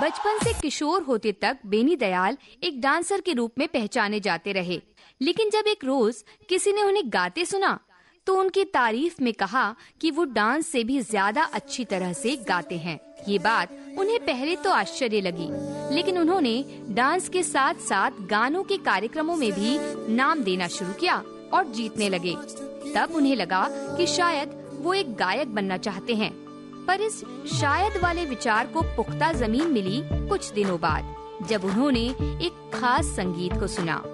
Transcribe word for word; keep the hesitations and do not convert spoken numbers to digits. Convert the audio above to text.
बचपन से किशोर होते तक बेनी दयाल एक डांसर के रूप में पहचाने जाते रहे, लेकिन जब एक रोज किसी ने उन्हें गाते सुना तो उनकी तारीफ में कहा कि वो डांस से भी ज्यादा अच्छी तरह से गाते हैं। ये बात उन्हें पहले तो आश्चर्य लगी, लेकिन उन्होंने डांस के साथ साथ गानों के कार्यक्रमों में भी नाम देना शुरू किया और जीतने लगे। तब उन्हें लगा कि शायद वो एक गायक बनना चाहते हैं, पर इस शायद वाले विचार को पुख्ता जमीन मिली कुछ दिनों बाद, जब उन्होंने एक खास संगीत को सुना।